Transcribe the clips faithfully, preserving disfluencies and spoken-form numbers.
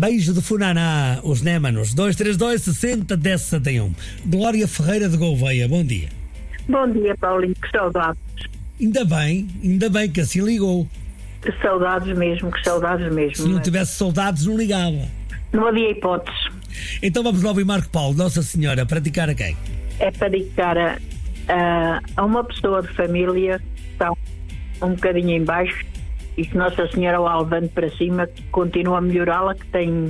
Beijo de Funaná, os Némanos. dois três dois, sessenta, dez, sessenta e um. Glória Ferreira de Gouveia, bom dia. Bom dia, Paulinho, que saudades. Ainda bem, ainda bem que assim ligou. Que saudades mesmo, que saudades mesmo. Se não tivesse saudades, não ligava. Não havia hipóteses. Então vamos lá ouvir Marco Paulo, Nossa Senhora, para dedicar a quem? É para dedicar a, a, a uma pessoa de família que está um bocadinho em baixo e que Nossa Senhora o levante para cima, que continua a melhorá-la, que tem...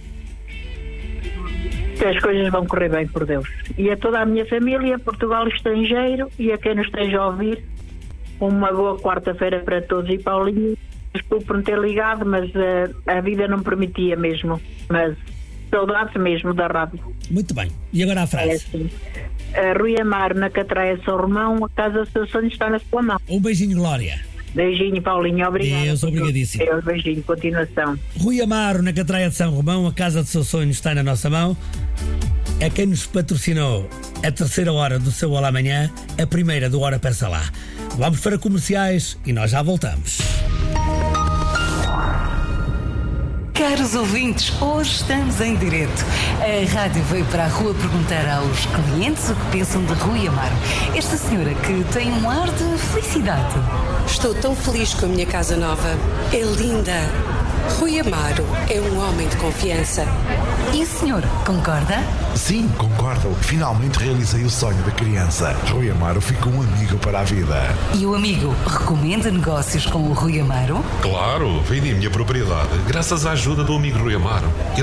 que as coisas vão correr bem, por Deus. E a toda a minha família, Portugal estrangeiro, e a quem nos esteja a ouvir, uma boa quarta-feira para todos. E Paulinho, desculpe por não ter ligado, mas uh, a vida não permitia mesmo. Mas saudades mesmo da rádio. Muito bem. E agora a frase? É assim. Uh, Rui Amaro, na Catraia São Romão, a casa dos seus sonhos está na sua mão. Um beijinho, Glória. Beijinho, Paulinho. Obrigado. Deus, obrigadíssimo. Deus, beijinho. Continuação. Rui Amaro, na Catraia de São Romão, a casa dos seus sonhos está na nossa mão. É quem nos patrocinou a terceira hora do seu Olá Amanhã, a primeira do Hora Peça Lá. Vamos para comerciais e nós já voltamos. Caros ouvintes, hoje estamos em direto. A rádio veio para a rua perguntar aos clientes o que pensam de Rui Amaro. Esta senhora que tem um ar de felicidade. Estou tão feliz com a minha casa nova. É linda. Rui Amaro é um homem de confiança. E o senhor, concorda? Sim, concordo. Finalmente realizei o sonho da criança. Rui Amaro ficou um amigo para a vida. E o amigo recomenda negócios com o Rui Amaro? Claro, vendi a minha propriedade graças à ajuda do amigo Rui Amaro. Ele